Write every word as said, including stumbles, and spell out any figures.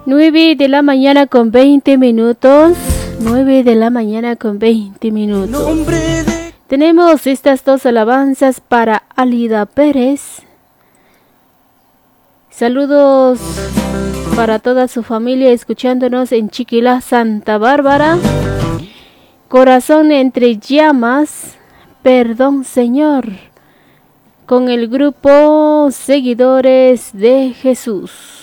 nueve de la mañana con veinte minutos. nueve de la mañana con veinte minutos. Tenemos estas dos alabanzas para Alida Pérez. Saludos para toda su familia escuchándonos en Chiquilá, Santa Bárbara. Corazón entre llamas, perdón Señor, con el grupo Seguidores de Jesús.